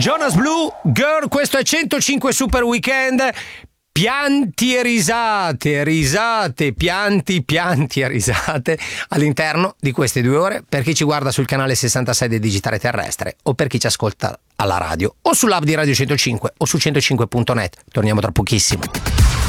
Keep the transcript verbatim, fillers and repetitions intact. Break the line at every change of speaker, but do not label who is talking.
Jonas Blue, Girl, questo è centocinque Super Weekend. Pianti e risate, risate, pianti, pianti e risate all'interno di queste due ore per chi ci guarda sul canale sessantasei del digitale terrestre o per chi ci ascolta alla radio o sull'app di Radio centocinque o su centocinque punto net. Torniamo tra pochissimo.